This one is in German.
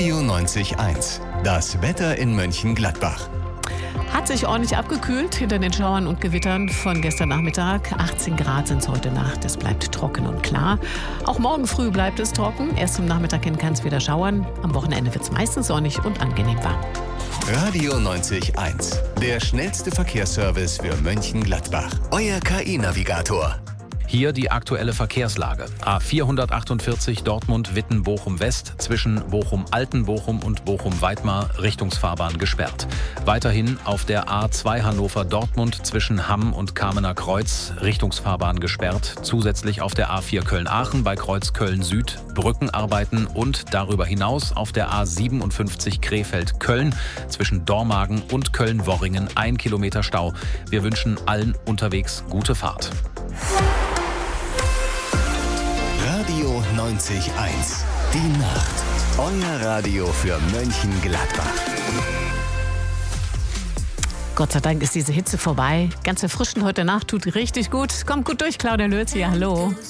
Radio 90.1. Das Wetter in Mönchengladbach. Hat sich ordentlich abgekühlt hinter den Schauern und Gewittern von gestern Nachmittag. 18 Grad sind es heute Nacht. Es bleibt trocken und klar. Auch morgen früh bleibt es trocken. Erst zum Nachmittag hin kann es wieder schauern. Am Wochenende wird es meistens sonnig und angenehm warm. Radio 90.1. Der schnellste Verkehrsservice für Mönchengladbach. Euer KI-Navigator. Hier die aktuelle Verkehrslage. A448 Dortmund-Witten-Bochum West zwischen Bochum-Altenbochum und Bochum-Weidmar Richtungsfahrbahn gesperrt. Weiterhin auf der A2 Hannover-Dortmund zwischen Hamm und Kamener Kreuz Richtungsfahrbahn gesperrt. Zusätzlich auf der A4 Köln-Aachen bei Kreuz Köln-Süd Brückenarbeiten und darüber hinaus auf der A57 Krefeld-Köln zwischen Dormagen und Köln-Worringen 1 Kilometer Stau. Wir wünschen allen unterwegs gute Fahrt. Radio 90.1. Die Nacht. Euer Radio für Mönchengladbach. Gott sei Dank ist diese Hitze vorbei. Ganz erfrischend heute Nacht, tut richtig gut. Kommt gut durch, Claudia Lötz hier, hallo.